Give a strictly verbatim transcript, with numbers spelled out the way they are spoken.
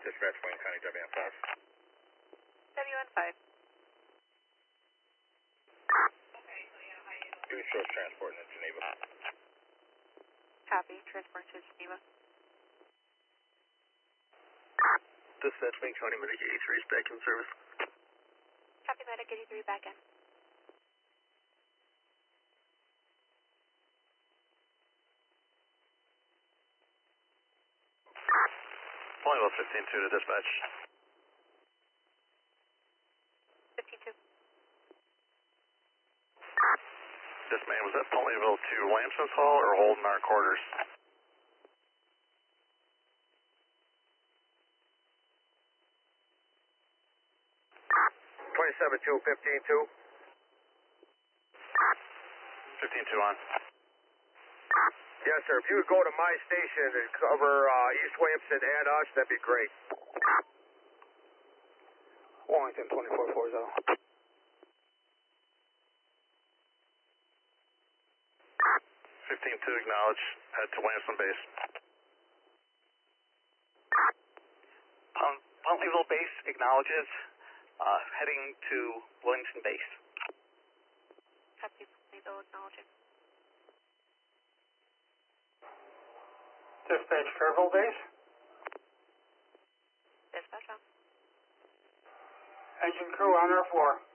Dispatch Wayne County W N five. W N five. Doing short transport in Geneva. Copy. Transport to Geneva. Dispatch Wayne County Medic eighty-three is back in service. Copy. Medic eighty-three back in. Ponyville fifteen two to dispatch. fifteen two. This man, was that Ponyville to Williamson's Hall or holding our quarters? twenty-seven two, fifteen two. fifteen two on. Yes, sir. If you would go to my station and cover uh, East Williamson and us, that'd be great. Wellington twenty-four forty. fifteen two, acknowledge. Head to Williamson base. Um, Ponyville base acknowledges. Uh, heading to Williamson base. Copy. Ponyville acknowledging. Dispatch Fairville base. Dispatch on. Engine crew on our floor.